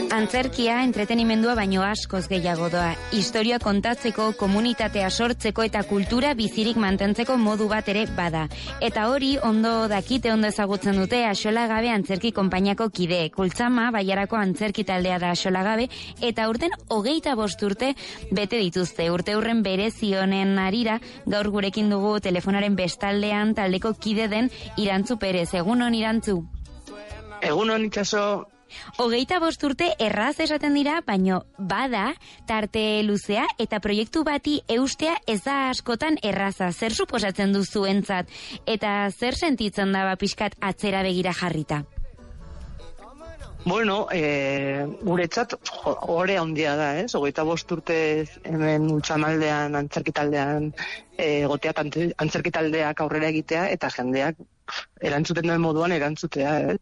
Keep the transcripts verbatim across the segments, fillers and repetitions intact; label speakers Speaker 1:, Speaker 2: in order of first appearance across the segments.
Speaker 1: Antzerkia entretenimendua baino askoz gehiago doa. Historia kontatzeko, komunitatea sortzeko eta kultura bizirik mantentzeko modu bat ere bada. Eta hori ondo dakite, ondo ezagutzen dute Axolagabe antzerki konpainiako kide. Kultzama, Baiarako antzerki taldea da Axolagabe, eta urten hogeita bost urte bete dituzte. Urte hurren berezi honen harira, gaur gurekin dugu telefonaren bestaldean taldeko kide den Irantzu Perez. Egunon, Irantzu?
Speaker 2: Egunon, Itxaso.
Speaker 1: Hogeita bost urte erraz esaten dira, baino bada tarte luzea eta proiektu bati eustea ez da askotan erraza. Zer suposatzen duzu entzat eta zer sentitzen da pixkat atzera begira jarrita?
Speaker 2: Bueno, e, guretzat ore handia da, ez? Hogeita bost urte hemen Ultzamaldean antzerkitaldean egotea, e, antzerkitaldeak aurrera egitea eta jendeak erantzuten duen moduan erantzutea, ez?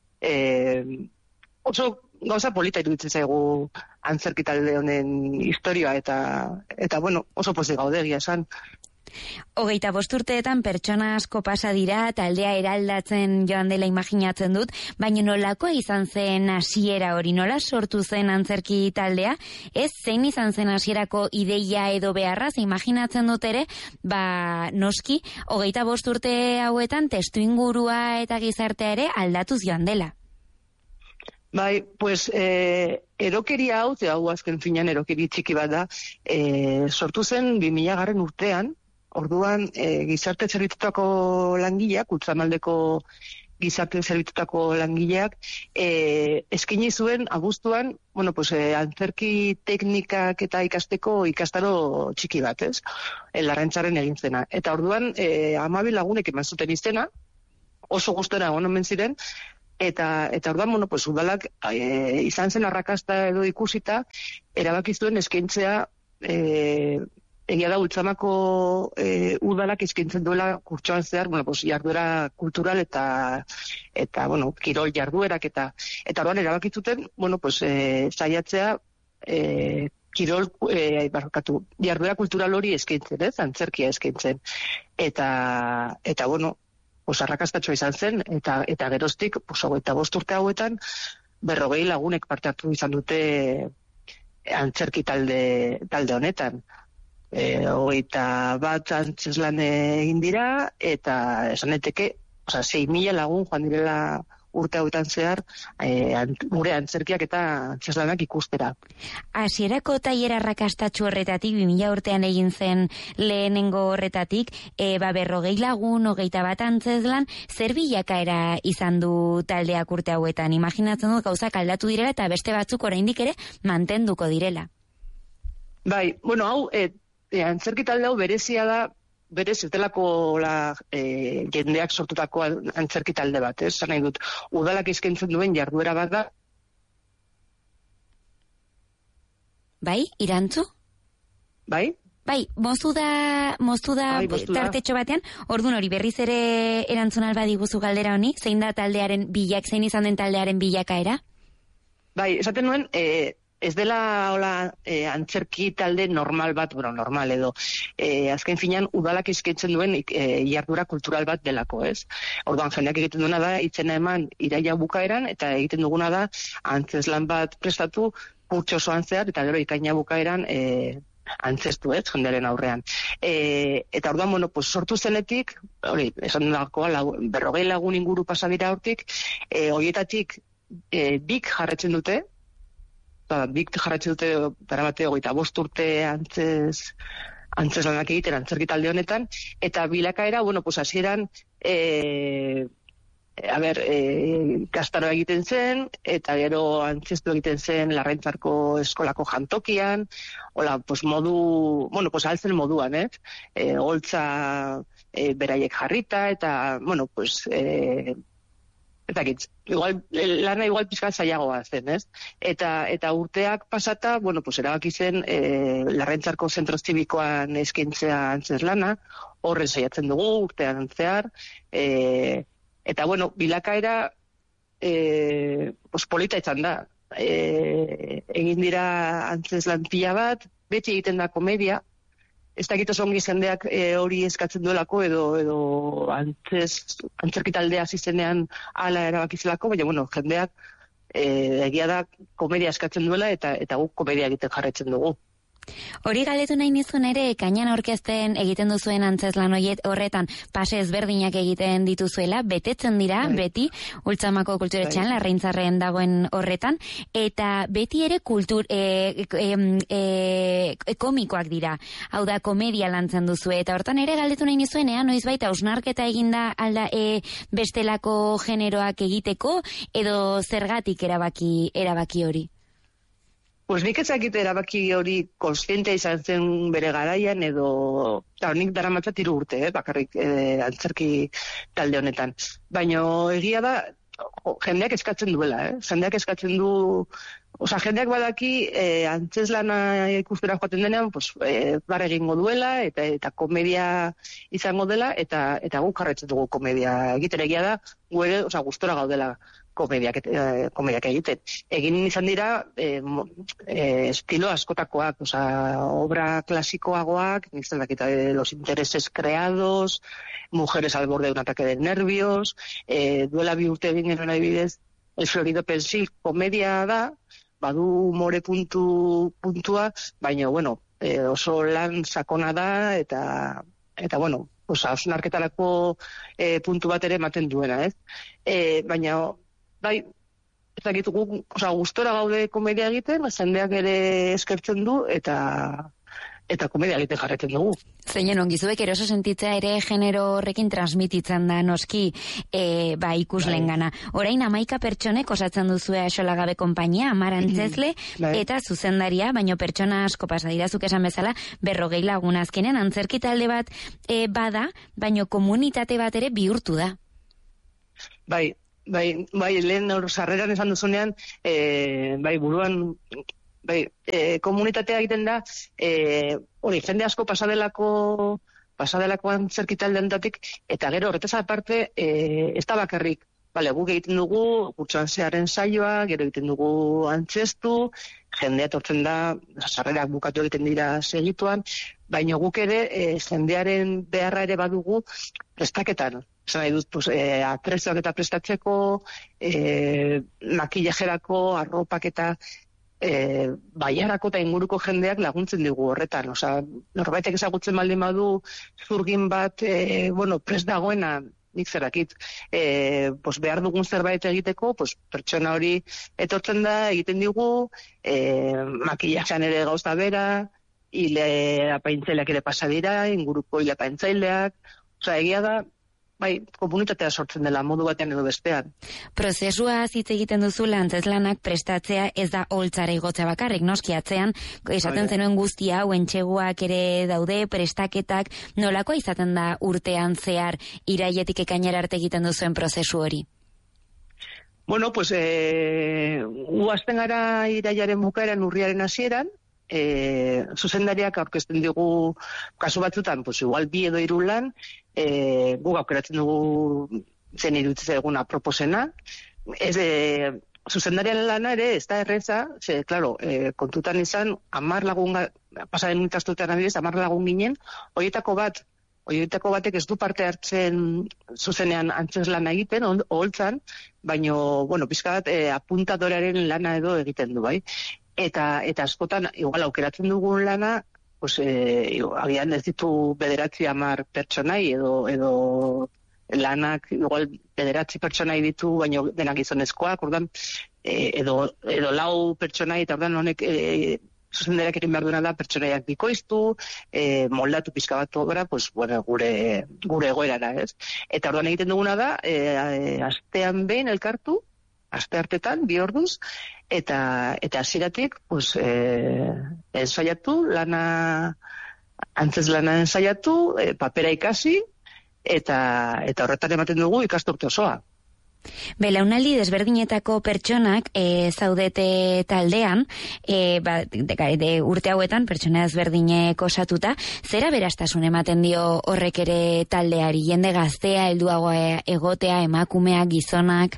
Speaker 2: E, oso gauza polita iruditzen zaigu antzerkitalde honen historia eta eta bueno, oso pozik gaude egia esan.
Speaker 1: Hogeita bost urteetan pertsona asko pasa dira, taldea eraldatzen joan dela imaginatzen dut, baina nolakoa izan zen hasiera hori, nola sortu zen antzerki taldea, ez zein izan zen hasierako ideia edo beharraz, imaginatzen dut ere, ba noski, hogeita bost urte hauetan testuingurua eta gizartea ere aldatuz joan dela.
Speaker 2: Bai, pues, eh, erokeria hau, ze hau azken finean erokeri txiki bat da, eh, sortu zen bi mila garren urtean, orduan eh, gizarte zerbitzutako langileak, Ultzamaldeko gizarte zerbitzutako langileak, eh, eskaini zuen abuztuan, bueno, pues, eh, antzerki teknikak eta ikasteko ikastaro txiki bat, ez? Larraintzaren egin zena. Eta orduan, eh, hamabi lagunek eman zuten izena, oso gustora egon omen ziren, Eta, eta orduan, bueno, pues, udalak e, izan zen arrakasta edo ikusita, erabaki zuen eskaintzea, e, egia da Ultzamako e, udalak eskaintzen duela kurtsoan zehar, bueno, pues, jarduera kultural eta, eta bueno, kirol jarduerak eta, eta orduan erabaki zuten, bueno, pues, e, saiatzea, e, kirol, e, barkatu, jarduera kultural hori eskaintzen, ez, antzerkia eskaintzen. Eta, eta bueno, Pues arrakastatxoa izan zen, eta eta geroztik, pues, hogeita bost urte hauetan, berrogei lagunek parte hartu izan dute antzerki talde, talde honetan. E, hogeita bat antzeslan egin dira, eta esaneteke, oza, sei mila lagun joan direla urte hauetan zehar, e, ant, gure antzerkiak eta antzeslanak ikustera.
Speaker 1: Hasierako tailer arrakastatxu horretatik, bi mila urtean egin zen lehenengo horretatik, e, ba, berrogei lagun, hogeita bat antzeslan, zer bilakaera izan du taldeak urte hauetan? Imaginatzen dut gauzak aldatu direla eta beste batzuk oraindik ere mantenduko direla.
Speaker 2: Bai, bueno, hau, e, e, antzerki talde hau berezia da, berez ez delako la, e, jendeak sortutako antzerki talde bat, ez? Zan nahi dut, udalak eskaintzen duen jarduera bat da.
Speaker 1: Bai, Irantzu?
Speaker 2: Bai?
Speaker 1: Bai, moztu da, moztu da, bai, tartetxo batean, orduan hori berriz ere erantzun alba diguzu galdera honi, zein da taldearen bilak, zein izan den taldearen bilakaera?
Speaker 2: Bai, esaten nuen, e, ez dela hola, e, antzerki talde normal bat, bueno, normal edo, e, azken finean udalak eskaintzen duen e, jardura kultural bat delako, ez? Orduan, jendeak egiten duena da, itzena eman iraila bukaeran, eta egiten duguna da, antzeslan bat prestatu, kurtso osoan zehar, eta gero ikaina bukaeran, e, antzestu, ez, jendearen aurrean. E, eta orduan, bueno, pues, sortu zenetik, hori, esan dagoa, berrogei lagun inguru pasabira hortik, e, horietatik e, bik jarretzen dute, Ba, bik jarratzen dute darabate hogeita bost urte antzez, antzez lanak egiten antzerki talde honetan, eta bilakaera, bueno, pues hasieran e, a ber, e, kastaroa egiten zen, eta gero antzestu egiten zen Larraintzarko eskolako jantokian, hola, pues modu, bueno, pues altzen moduan, eh? E, holtza e, beraiek jarrita, eta, bueno, pues, e, eta gitz, igual, lana igual pizkat zailagoa zen, ez? Eta, eta urteak pasata, bueno, pues erabaki zen e, Larraintzarko zentro zibikoan eskaintzea antzeslana, horren saiatzen dugu urtean zehar, e, eta bueno, bilakaera e, pues, polita izan da. E, egin dira antzeslan pila bat, beti egiten da komedia, ez dakit oso ongi jendeak e, hori eskatzen duelako edo edo antzez antzerki taldea hasi zenean hala erabakizelako, baina bueno, jendeak e, egia da komedia eskatzen duela eta eta guk komedia egiten jarraitzen dugu.
Speaker 1: Hori galdetu nahi nizun ere, kainan orkesten egiten duzuen antzezlan hoiet horretan pase ezberdinak egiten dituzuela, betetzen dira, Ai. beti, Ultzamako kulturetxean, Larraintzarren dagoen horretan, eta beti ere kultur, e, e, e, komikoak dira, hau da, komedia lantzen duzu, eta hortan ere galdetu nahi nizuen, ea, noiz baita, ausnarketa eginda alda e, bestelako generoak egiteko, edo zergatik erabaki, erabaki hori?
Speaker 2: Pues nik ezakit erabaki hori konstientea izan zen bere garaian edo, eta nik dara matzat hiru urte, eh, bakarrik eh, antzerki talde honetan. Baina egia da, jo, jendeak eskatzen duela, eh? jendeak eskatzen du, oza, jendeak badaki eh, antzeslana ikustera joaten denean, pues, eh, bar egingo duela, eta eta komedia izango dela, eta eta guk jarraitzen dugu komedia egiten egia da, gu ere, oza, gustora gaudela komediak, eh, komediak egiten. Egin izan dira eh, eh, estilo askotakoak, oza, obra klasikoagoak, nizten dakita, eh, los intereses creados, mujeres al borde de un ataque de nervios, eh, duela bi urte egin genuen adibidez, el Florido Pensil komedia da, badu more puntu, puntua, baina, bueno, eh, oso lan sakona da, eta, eta bueno, oza, osnarketarako eh, puntu bat ere ematen duena, ez? Eh, baina, bai, ez dakit, oza, gustora gaude komedia egiten, jendeak ere eskertzen du, eta eta komedia egiten jarretzen dugu.
Speaker 1: Zeinen ongi, zuek eroso sentitzea ere genero horrekin transmititzen da noski e, ba, ikuslengana. Orain hamaika pertsonek osatzen duzue Axolagabe konpainia, Amar Antzezle, eta zuzendaria, baino pertsona asko pasa dira, zuk esan bezala, berrogei lagun azkenen, antzerki talde bat e, bada, baino komunitate bat ere bihurtu da.
Speaker 2: Bai, bai, bai, lehen hor sarreran esan duzunean, e, bai, buruan, bai, e, komunitatea egiten da, e, hori, jende asko pasadelako, pasadelako antzerki talde honetatik, eta gero horretaz aparte, e, ez da bakarrik, bale, guk egiten dugu, gutxoan zearen saioa, gero egiten dugu antzestu, jendea etortzen da, sarrerak bukatu egiten dira segituan, baina guk ere, e, jendearen beharra ere badugu prestaketan. Zan nahi dut, pues, e, atrezoak eta prestatzeko, e, makillajerako, arropak eta e, baiarako eta inguruko jendeak laguntzen digu horretan. Osa, norbaitek ezagutzen baldin badu zurgin bat, e, bueno, prest dagoena, nik zerakit, e, pues, behar dugun zerbait egiteko, pues, pertsona hori etortzen da, egiten digu, e, makillajean ere gauza bera, hile apaintzaileak ere pasa dira, inguruko hile apaintzaileak, osa, egia da, bai, komunitatea sortzen dela modu batean edo bestean.
Speaker 1: Prozesua hitz egiten duzu antzeslanak prestatzea ez da holtzara igotzea bakarrik, noski atzean, esaten zenuen guztia, entseguak ere daude, prestaketak, nolakoa izaten da urtean zehar iraietik ekainera arte egiten duzuen prozesu hori?
Speaker 2: Bueno, pues, eh, uazten gara iraiaren bukaeran urriaren hasieran, E, zuzendariak aurkezten digu kasu batzutan, pues igual bi edo hiru lan, e, guk aukeratzen dugu zen iruditzen eguna proposena. Ez, e, zuzendarian lana ere ez da erreza, ze, klaro, e, kontutan izan, amar lagun, pasaren ikastotean adibidez, amar lagun ginen, horietako bat, horietako batek ez du parte hartzen zuzenean antzeslana egiten, oholtzan, baino, bueno, pizka bat, e, apuntadorearen lana edo egiten du, bai. Eta, eta askotan, igual aukeratzen dugun lana, pues, e, agian ez ditu bederatzi amar pertsonai, edo, edo lanak, igual bederatzi pertsonai ditu, baina denak gizonezkoak, ordan, e, edo, edo lau pertsonai, eta ordan honek, e, zuzendariak egin behar duena da, pertsonaiak bikoiztu, e, moldatu pizka bat obra, pues, bueno, gure, gure egoerara, ez? Eta ordan egiten duguna da, e, e, astean behin elkartu, aste hartetan, bi orduz, eta eta hasieratik, pues, eh, ensaiatu, lana, antzez lana ensaiatu, eh, papera ikasi, eta eta horretan ematen dugu ikasturte osoa.
Speaker 1: Belaunaldi desberdinetako pertsonak e, zaudete taldean, e, ba, de, de, urte hauetan pertsona ezberdinek osatuta, zera berastasun ematen dio horrek ere taldeari, jende gaztea, helduagoa egotea, emakumeak, gizonak?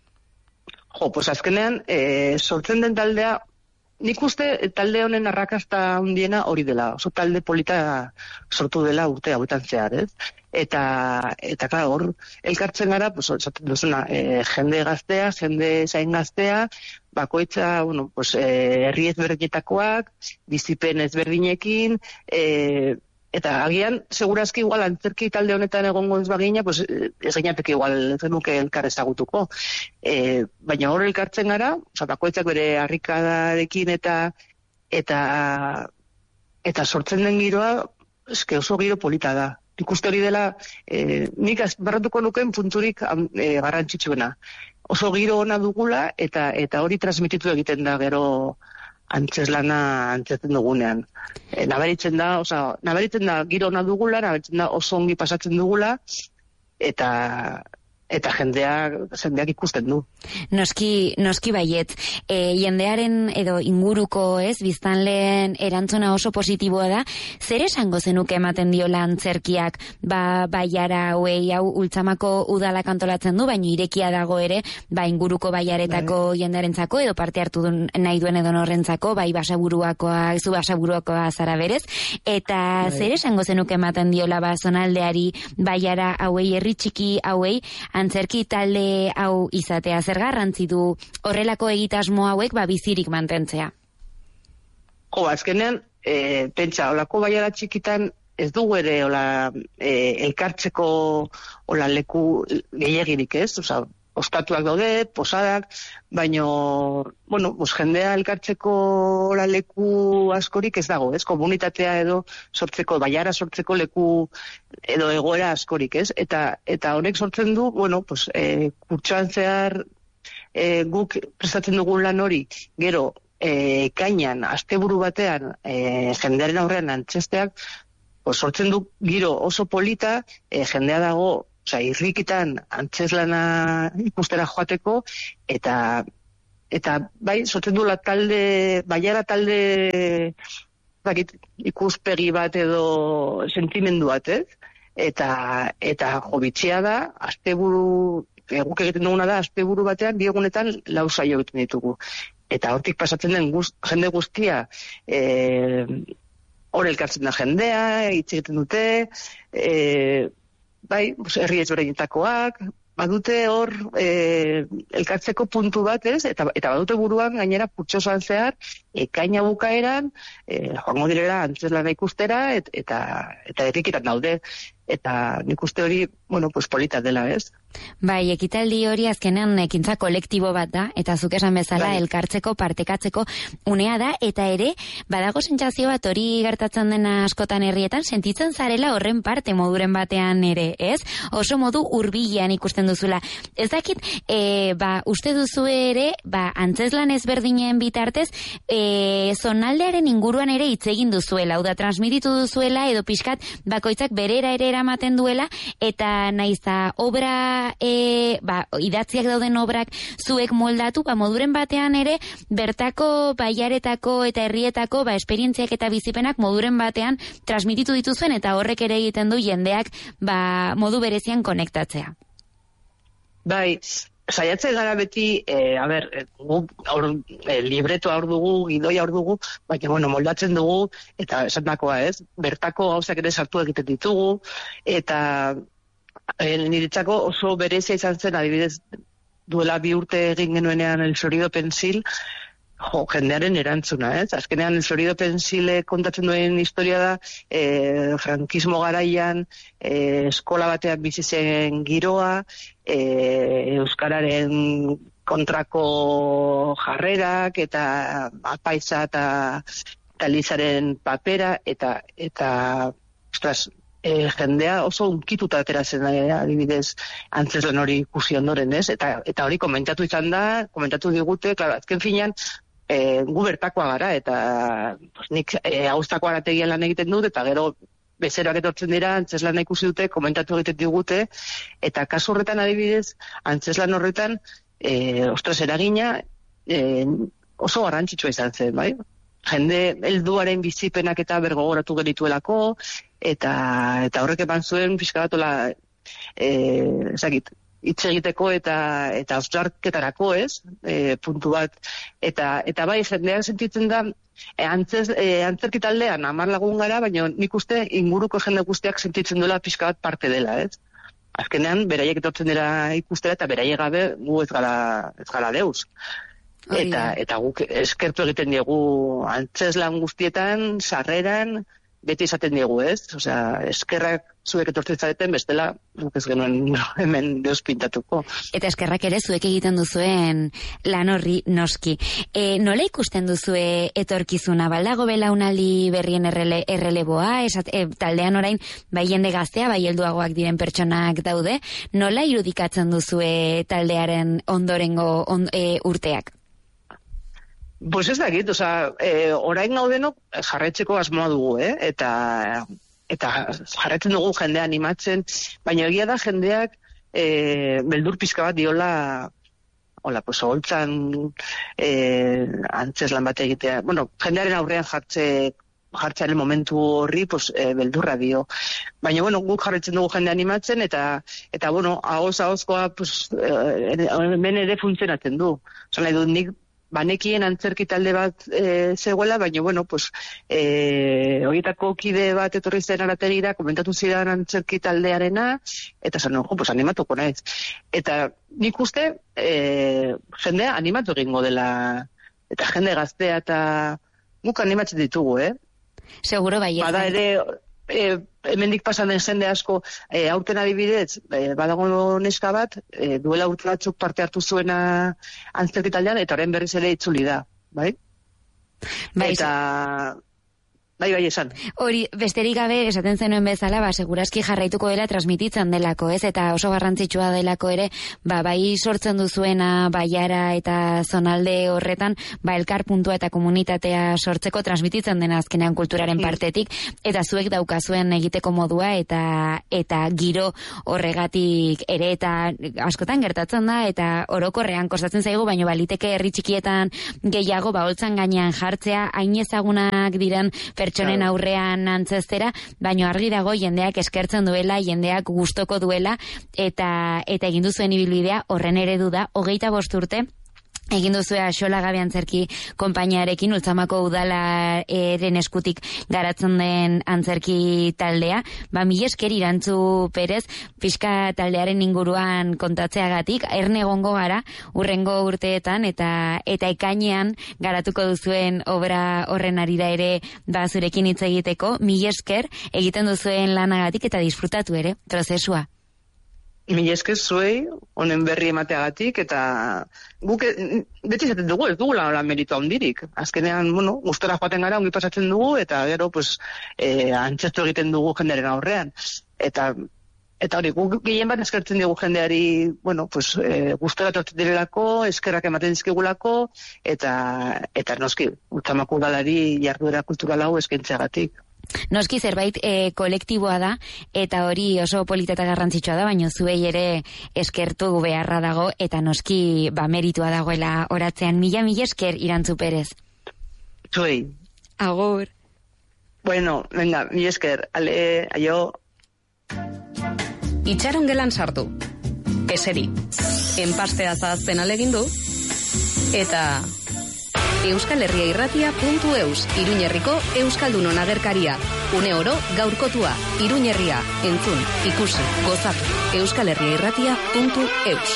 Speaker 2: Jo, pues azkenean, e, sortzen den taldea, nik uste talde honen arrakasta handiena hori dela, oso talde polita sortu dela urte hauetan zehar, ez? eta, eta klar, hor, elkartzen gara, pues, esaten duzuna, e, jende gaztea, jende zain gaztea, bakoitza, bueno, pues, e, herri ezberdinetakoak, dizipen ezberdinekin, e, eta agian, segurazki igual antzerki talde honetan egongo ez bagina, pues, ez gainateke igual zenuke elkar ezagutuko. E, baina hor elkartzen gara, oza, bakoitzak bere harrikadarekin eta eta eta sortzen den giroa, eske oso giro polita da. Nik uste hori dela, e, nik azbarratuko nuken punturik e, garrantzitsuena. Oso giro ona dugula eta eta hori transmititu egiten da gero antzeslana antzetzen dugunean. E, nabaritzen da, oza, nabaritzen da giro ona dugula, nabaritzen da oso ongi pasatzen dugula, eta eta jendeak, jendeak ikusten du.
Speaker 1: Noski, noski baiet. E, jendearen edo inguruko, ez, biztanleen erantzuna oso positiboa da. Zer esango zenuke ematen diola antzerkiak, ba, baiara hauei, hau Ultzamako udalak antolatzen du, baina irekia dago ere, ba, inguruko baiaretako bai. Jendearentzako, edo parte hartu duen, nahi duen edo norrentzako, bai basaburuakoa, zu basaburuakoa zara berez, eta bai. Zer esango zenuke ematen diola, ba, zonaldeari, baiara hauei, herri txiki hauei, antzerki talde hau izatea, zer garrantzi du horrelako egitasmo hauek ba bizirik mantentzea?
Speaker 2: Jo, azkenean, e, pentsa, olako baiara txikitan ez dugu ere ola, e, elkartzeko ola leku gehiagirik, ez? Osa, ostatuak daude, posadak, baino, bueno, pues, jendea elkartzeko ola leku askorik ez dago, ez? Komunitatea edo sortzeko, baiara sortzeko leku edo egoera askorik, ez? Eta eta honek sortzen du, bueno, pues, e, kurtsoan zehar e, guk prestatzen dugun lan hori, gero, e, ekainan, asteburu batean, e, jendearen aurrean antzesteak, pues, sortzen du giro oso polita, e, jendea dago, osea, irrikitan antzeslana ikustera joateko, eta eta bai, sortzen du la talde, baiara talde bakit, ikuspegi bat edo sentimendu bat, ez? Eta, eta jo bitxia da, asteburu, guk egiten duguna da, asteburu batean, bi egunetan lau saio egiten ditugu. Eta hortik pasatzen den guz, jende guztia, e, hor elkartzen da jendea, hitz egiten dute, e, bai, herri ezberdinetakoak, badute hor e, elkartzeko puntu bat, ez? Eta, eta badute buruan gainera putxosan zehar, ekaina bukaeran, e, joango direla antzeslana ikustera, et, eta eta errikitan daude. Eta nik uste hori, bueno, pues polita dela, ez?
Speaker 1: Bai, ekitaldi hori azkenean ekintza kolektibo bat da, eta zuk esan bezala bai. Elkartzeko, partekatzeko unea da, eta ere, badago sentsazio bat hori gertatzen dena askotan herrietan, sentitzen zarela horren parte moduren batean ere, ez? Oso modu hurbilean ikusten duzula. Ez dakit, e, ba, uste duzu ere, ba, antzeslan ezberdinen bitartez, e, zonaldearen inguruan ere hitz egin duzuela, hau da, transmititu duzuela, edo pixkat, bakoitzak berera ere eramaten duela, eta naiza obra, e, ba, idatziak dauden obrak zuek moldatu, ba, moduren batean ere, bertako baiaretako eta herrietako, ba, esperientziak eta bizipenak moduren batean transmititu dituzuen, eta horrek ere egiten du jendeak, ba, modu berezian konektatzea.
Speaker 2: Bai, saiatzen gara beti, e, a ber, gu, aur, e, libretoa hor dugu, gidoia hor dugu, baina, bueno, moldatzen dugu, eta esandakoa, ez, bertako gauzak ere sartu egiten ditugu, eta e, niretzako oso berezia izan zen, adibidez, duela bi urte egin genuenean El Sonido Pensil, jo, jendearen erantzuna, ez? Azkenean, El Sonido Pensile kontatzen duen historia da, e, frankismo garaian, e, eskola batean bizi zen giroa, e, euskararen kontrako jarrerak, eta apaitza eta talizaren papera, eta, eta ostras, e, jendea oso unkituta ateratzen da, adibidez, antzeslan hori ikusi ondoren, ez? Eta, eta hori komentatu izan da, komentatu digute, klaro, azken finean, E, gu bertakoa gara, eta pues, nik e, hauztako arategian lan egiten dut, eta gero bezeroak etortzen dira, antzeslan ikusi dute, komentatu egiten digute, eta kasu horretan adibidez, antzeslan horretan, e, ostras, eragina e, oso garrantzitsua izan zen, bai? Jende helduaren bizipenak eta bergogoratu genituelako, eta, eta horrek eman zuen pixka batola, e, ezakit, hitz egiteko eta eta ausarketarako, ez? E, puntu bat. Eta eta bai jendeak sentitzen da e, antzez, e, antzerki taldean hamar lagun gara, baina nik uste inguruko jende guztiak sentitzen duela pixka bat parte dela, ez? Azkenean beraiek etortzen dira ikustera eta beraiek gabe gu ez gara ez gara deus. Eta eta guk eskertu egiten diegu antzeslan guztietan, sarreran, beti esaten diegu, ez? Osea, eskerrak zuek etortzen zareten, bestela guk ez genuen hemen deus pintatuko.
Speaker 1: Eta eskerrak ere zuek egiten duzuen lan horri noski. E, nola ikusten duzue etorkizuna? Baldago belaunaldi berrien errele, erreleboa, esat, e, taldean orain bai jende gaztea, bai helduagoak diren pertsonak daude, nola irudikatzen duzue taldearen ondorengo on, e, urteak?
Speaker 2: Pues ez dakit, oza, e, orain gaudenok jarraitzeko asmoa dugu, eh? eta eta jarraitzen dugu jendea animatzen, baina egia da jendeak e, beldur pizka bat diola, hola, pues holtzan e, antzeslan bat egitea, bueno, jendearen aurrean jartze jartzearen momentu horri, pues, e, beldurra dio. Baina, bueno, guk jarraitzen dugu jende animatzen, eta, eta bueno, ahoz-ahozkoa, pues, e, hemen ere funtzionatzen du. Osa, nahi dut, nik banekien antzerki talde bat e, zegoela, baina, bueno, pues, e, horietako kide bat etorri zen arategira, komentatu zidan antzerki taldearena, eta zan, jo, pues, animatuko naiz. Eta nik uste, e, jendea animatu egingo dela, eta jende gaztea, eta guk animatzen ditugu, eh?
Speaker 1: Seguro bai.
Speaker 2: Bada ere, e, hemendik pasan den jende asko, e, aurten adibidez, e, badago neska bat, e, duela urte batzuk parte hartu zuena antzerki taldean, eta orain berriz ere itzuli da, bai?
Speaker 1: Bai,
Speaker 2: eta... Bai, bai, esan.
Speaker 1: Hori, besterik gabe, esaten zenuen bezala, ba, segurazki jarraituko dela transmititzen delako, ez? Eta oso garrantzitsua delako ere, ba, bai sortzen duzuena, baiara eta zonalde horretan, ba, elkar puntua eta komunitatea sortzeko transmititzen dena azkenean kulturaren mm. partetik, eta zuek daukazuen egiteko modua, eta eta giro horregatik ere, eta askotan gertatzen da, eta orokorrean kostatzen zaigu, baino baliteke herri txikietan gehiago, ba, holtzan gainean jartzea, hain ezagunak diren pertsonen aurrean antzestera, baino argi dago jendeak eskertzen duela, jendeak gustoko duela, eta eta egin duzuen ibilbidea horren eredu da, hogeita bost urte, egin duzue Axola Gabe antzerki konpainiarekin, Ultzamako udalaren eskutik garatzen den antzerki taldea. Ba, mila esker Irantzu Perez, pixka taldearen inguruan kontatzeagatik, erne egongo gara, urrengo urteetan, eta eta ekainean garatuko duzuen obra horren ari da ere, ba, zurekin hitz egiteko, mila esker egiten duzuen lanagatik, eta disfrutatu ere, prozesua.
Speaker 2: Mila esker zuei, honen berri emateagatik, eta guk beti izaten dugu, ez dugu lan meritu handirik. Azkenean, bueno, gustora joaten gara, ongi pasatzen dugu, eta gero, pues, e, antzestu egiten dugu jendearen aurrean. Eta, eta hori, guk gehien bat eskertzen dugu jendeari, bueno, pues, e, gustora tortzen direlako, eskerrak ematen dizkigulako, eta, eta noski, Ultzamako udalari jarduera kultural hau eskaintzeagatik.
Speaker 1: Noski zerbait e, kolektiboa da, eta hori oso polita eta garrantzitsua da, baina zuei ere eskertu beharra dago, eta noski ba, meritua dagoela oratzean. Mila, mila esker, Irantzu Perez.
Speaker 2: Zuei.
Speaker 1: Agur.
Speaker 2: Bueno, venga, mila esker. Ale, aio.
Speaker 3: Itxaron gelan sartu. Eseri. Enpastea zahazten alegindu. Eta... euskalherriairratia puntu eus, Iruñerriko Euskaldunon agerkaria. Une oro gaurkotua, Iruñerria, entzun, ikusi, gozatu. euskalherriairratia puntu eus.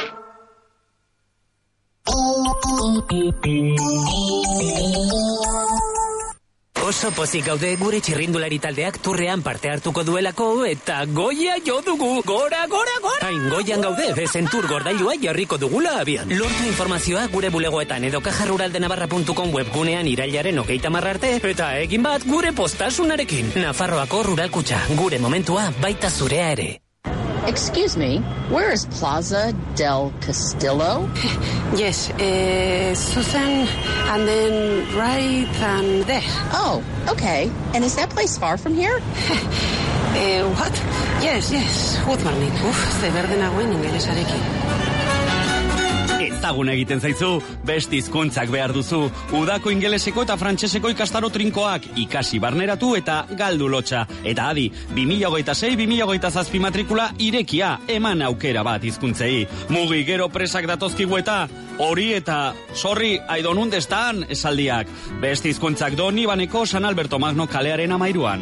Speaker 4: Oso pozik gaude gure txirrindulari taldeak turrean parte hartuko duelako, eta goia jo dugu, gora, gora, gora! Hain goian gaude, bezen tur gordailua jarriko dugula abian. Lortu informazioa gure bulegoetan edo kajarruraldenavarra puntu com webgunean irailaren hogeita hamar arte, eta egin bat gure postasunarekin. Nafarroako Ruralkutxa, gure momentua baita zurea ere.
Speaker 5: Excuse me, where is Plaza del Castillo?
Speaker 6: Yes, uh, Susan, and then right and there.
Speaker 5: Oh, okay. And is that place far from here?
Speaker 6: uh, what? Yes, yes, good morning. Uf, ze berde nagoen ingelesarekin.
Speaker 7: ezagun egiten zaizu, beste hizkuntzak behar duzu. Udako ingeleseko eta frantseseko ikastaro trinkoak, ikasi barneratu eta galdu lotxa. Eta adi, bi mila hogeita sei bi mila hogeita zazpi matrikula irekia, eman aukera bat hizkuntzei. Mugi gero presak datozkigu eta hori eta sorri aidonundestan esaldiak. Beste hizkuntzak Doni Baneko San Alberto Magno kalearen amairuan.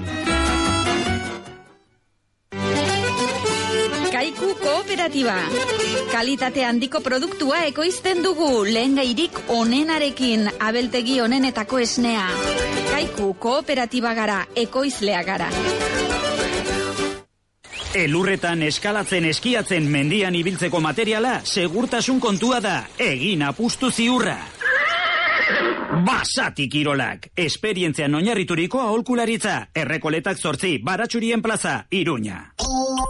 Speaker 8: Kaiku Kooperatiba. Kalitate handiko produktua ekoizten dugu, lehengairik onenarekin, abeltegi onenetako esnea. Kaiku Kooperatiba gara, ekoizlea gara.
Speaker 9: Elurretan eskalatzen eskiatzen mendian ibiltzeko materiala segurtasun kontua da, egin apustu ziurra. Basati Kirolak, esperientzian oinarrituriko aholkularitza, Errekoletak zortzi, Baratxurien plaza, Iruña.